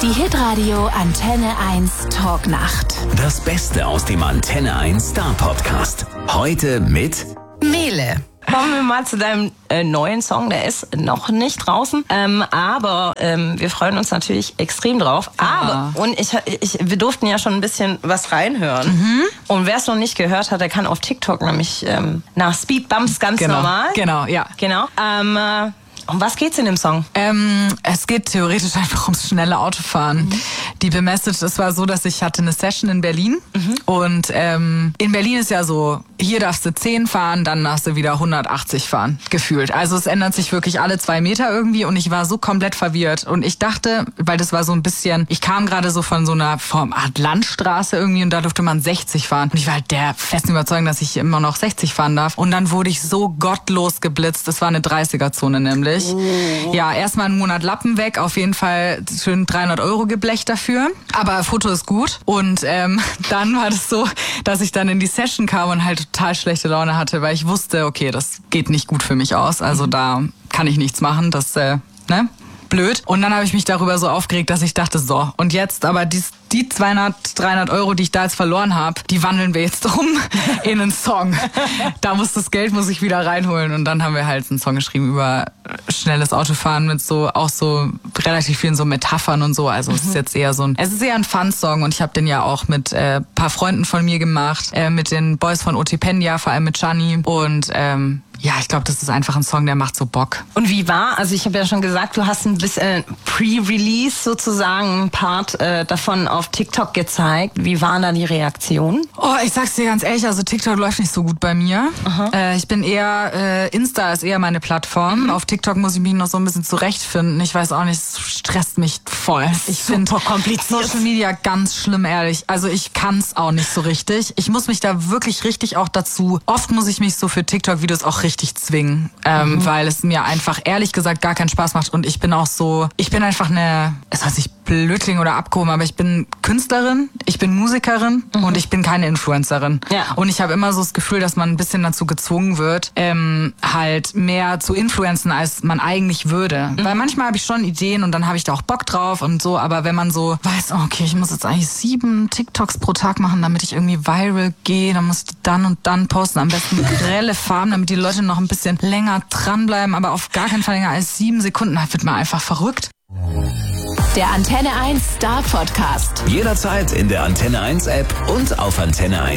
Die Hitradio Antenne 1 Talknacht. Das Beste aus dem Antenne 1 Star Podcast. Heute mit Mele. Kommen wir mal zu deinem neuen Song. Der ist noch nicht draußen, aber wir freuen uns natürlich extrem drauf. Und wir durften ja schon ein bisschen was reinhören. Und wer es noch nicht gehört hat, der kann auf TikTok nämlich nach Speed Bumps ganz normal. Genau, ja. Genau. Um was geht's in dem Song? Es geht theoretisch einfach ums schnelle Autofahren. Die Message, es war so, dass ich hatte eine Session in Berlin und in Berlin ist ja so, hier darfst du 10 fahren, dann darfst du wieder 180 fahren, gefühlt. Also es ändert sich wirklich alle 2 Meter irgendwie und ich war so komplett verwirrt und ich dachte, weil das war so ein bisschen, ich kam gerade so von so einer Art Landstraße irgendwie und da durfte man 60 fahren und ich war halt der festen Überzeugung, dass ich immer noch 60 fahren darf und dann wurde ich so gottlos geblitzt, das war eine 30er-Zone nämlich. Ja, erstmal einen Monat Lappen weg, auf jeden Fall schön 300 € geblecht dafür. Aber Foto ist gut. Und dann war das so, dass ich dann in die Session kam und halt total schlechte Laune hatte, weil ich wusste, okay, das geht nicht gut für mich aus. Also da kann ich nichts machen, das, blöd. Und dann habe ich mich darüber so aufgeregt, dass ich dachte, so, und jetzt aber die 200, 300 €, die ich da jetzt verloren habe, die wandeln wir jetzt um in einen Song. Das Geld muss ich wieder reinholen. Und dann haben wir halt einen Song geschrieben über schnelles Autofahren mit auch so relativ vielen so Metaphern und so. Also es ist jetzt eher es ist eher ein Fun-Song und ich habe den ja auch mit paar Freunden von mir gemacht, mit den Boys von Otipendia, vor allem mit Gianni und ja, ich glaube, das ist einfach ein Song, der macht so Bock. Und wie war, also ich habe ja schon gesagt, du hast ein bisschen Pre-Release sozusagen einen Part davon auf TikTok gezeigt. Wie waren da die Reaktionen? Oh, ich sag's dir ganz ehrlich, also TikTok läuft nicht so gut bei mir. Ich bin eher, Insta ist eher meine Plattform. Auf TikTok muss ich mich noch so ein bisschen zurechtfinden. Ich weiß auch nicht, es stresst mich voll. Ich finde Social Media ganz schlimm, ehrlich. Also ich kann's auch nicht so richtig. Ich muss mich da wirklich richtig auch dazu, oft muss ich mich so für TikTok-Videos auch richtig zwingen, weil es mir einfach ehrlich gesagt gar keinen Spaß macht und ich bin einfach es hört sich blödling oder abgehoben, aber ich bin Künstlerin, ich bin Musikerin und ich bin keine Influencerin. Ja. Und ich habe immer so das Gefühl, dass man ein bisschen dazu gezwungen wird, halt mehr zu influenzen, als man eigentlich würde. Weil manchmal habe ich schon Ideen und dann habe ich da auch Bock drauf und so, aber wenn man so weiß, okay, ich muss jetzt eigentlich 7 TikToks pro Tag machen, damit ich irgendwie viral gehe, dann muss ich die dann und dann posten, am besten grelle Farben, damit die Leute noch ein bisschen länger dranbleiben, aber auf gar keinen Fall länger als 7 Sekunden, da wird man einfach verrückt. Der Antenne 1 Star Podcast. jederzeit in der Antenne 1 App und auf antenne1.